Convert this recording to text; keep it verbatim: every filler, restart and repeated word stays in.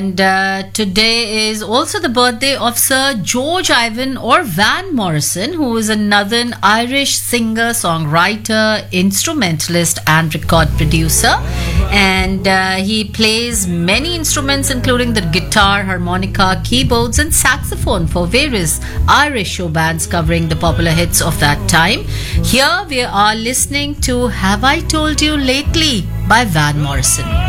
And uh, today is also the birthday of Sir George Ivan or Van Morrison, who is a Northern Irish singer, songwriter, instrumentalist, and record producer. And uh, he plays many instruments, including the guitar, harmonica, keyboards, and saxophone for various Irish show bands covering the popular hits of that time. Here we are listening to Have I Told You Lately by Van Morrison.